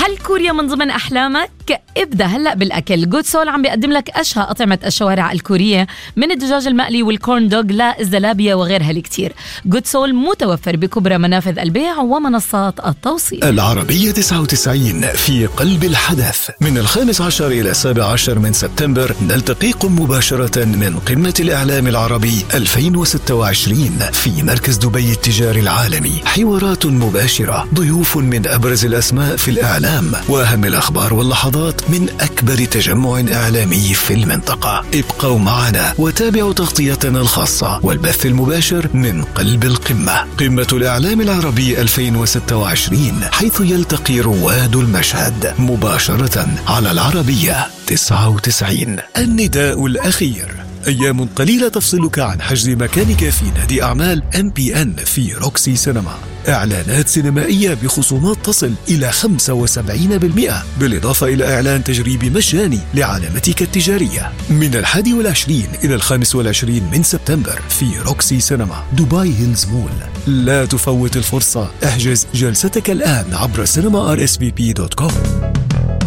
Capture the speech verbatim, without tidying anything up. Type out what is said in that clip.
هل كوريا من ضمن أحلامك؟ ابدأ هلأ بالأكل. جود سول عم بيقدم لك أشهى أطعمة الشوارع الكورية، من الدجاج المقلي والكورن دوغ للزلابية وغيرها الكتير. جود سول متوفر بكبرى منافذ البيع ومنصات التوصيل. العربية تسعة وتسعين في قلب الحدث، من الخامس عشر إلى السابع عشر من سبتمبر نلتقيكم مباشرة من قمة الإعلام العربي ألفين وستة وعشرين في مركز دبي التجاري العالمي. حوارات مباشرة، ضيوف من أبرز الأسماء في الإعلام، وأهم الأخبار واللحظات من أكبر تجمع إعلامي في المنطقة. ابقوا معنا وتابعوا تغطيتنا الخاصة والبث المباشر من قلب القمة، قمة الإعلام العربي ألفين وستة وعشرين، حيث يلتقي رواد المشهد مباشرة على العربية تسعة وتسعين. النداء الأخير: أيام قليلة تفصلك عن حجز مكانك في نادي أعمال إم بي إن في روكسي سينما. إعلانات سينمائية بخصومات تصل إلى خمسة وسبعين بالمئة، بالإضافة إلى إعلان تجريبي مجاني لعلامتك التجارية من الحادي والعشرين إلى الخامس والعشرين من سبتمبر في روكسي سينما دبي هيلز مول. لا تفوت الفرصة، احجز جلستك الآن عبر سينما آر إس في بي دوت كوم.